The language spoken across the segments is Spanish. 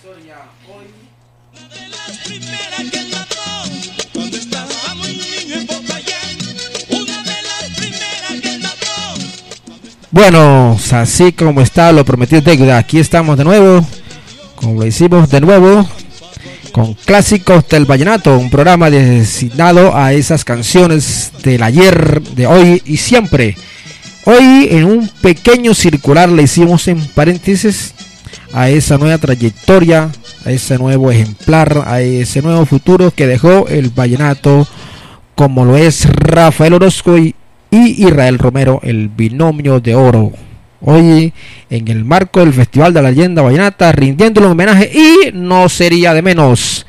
trayectoria hoy. De las primeras que mató, cuando estaba muy niño en Popayán, una de las primeras que mató. Bueno, así como está lo prometido deuda, aquí estamos de nuevo, como lo hicimos de nuevo, con Clásicos del Vallenato, un programa destinado a esas canciones del ayer, de hoy y siempre. Hoy en un pequeño circular le hicimos en paréntesis a esa nueva trayectoria, a ese nuevo ejemplar, a ese nuevo futuro que dejó el vallenato, como lo es Rafael Orozco y Israel Romero, el binomio de oro. Hoy en el marco del Festival de la Leyenda Vallenata, rindiéndole un homenaje, y no sería de menos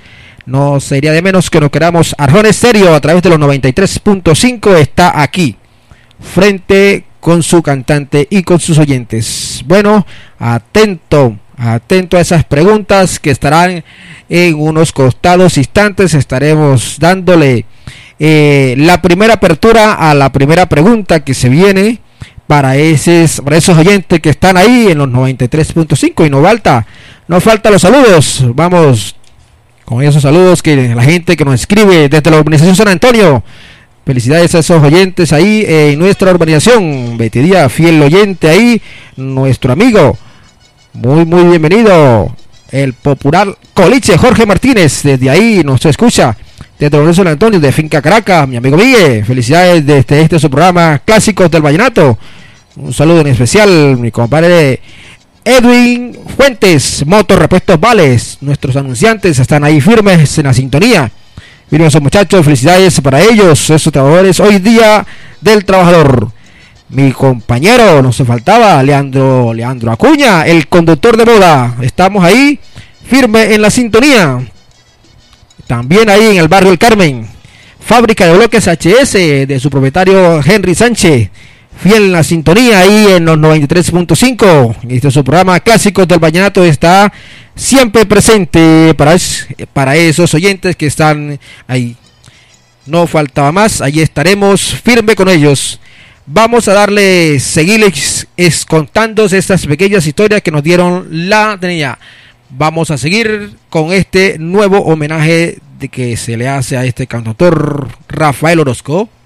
que nos queramos. Arjona Estéreo a través de los 93.5 está aquí, frente con su cantante y con sus oyentes. Bueno, atento a esas preguntas que estarán en unos costados instantes. Estaremos dándole la primera apertura a la primera pregunta que se viene para esos oyentes que están ahí en los 93.5, y no falta los saludos. Vamos con esos saludos que la gente que nos escribe desde la urbanización San Antonio. Felicidades a esos oyentes ahí en nuestra urbanización. Betty Díaz, fiel oyente ahí, nuestro amigo. Muy bienvenido. El popular Coliche Jorge Martínez, desde ahí nos escucha, desde la San Antonio, de Finca Caracas, mi amigo Miguel. Felicidades desde este su programa Clásicos del Vallenato. Un saludo en especial, mi compadre Edwin Fuentes, Motor Repuestos Vales. Nuestros anunciantes están ahí firmes en la sintonía. Miren esos muchachos, felicidades para ellos, esos trabajadores, hoy día del trabajador. Mi compañero, no se faltaba, Leandro Acuña, el conductor de moda. Estamos ahí, firme en la sintonía. También ahí en el barrio El Carmen, fábrica de bloques HS de su propietario Henry Sánchez. Fiel en la sintonía ahí en los 93.5. Este es su programa Clásicos del Vallenato, está siempre presente para esos oyentes que están ahí. No faltaba más, ahí estaremos firme con ellos. Vamos a seguirles contando estas pequeñas historias que nos dieron la tenía. Vamos a seguir con este nuevo homenaje de que se le hace a este cantautor Rafael Orozco.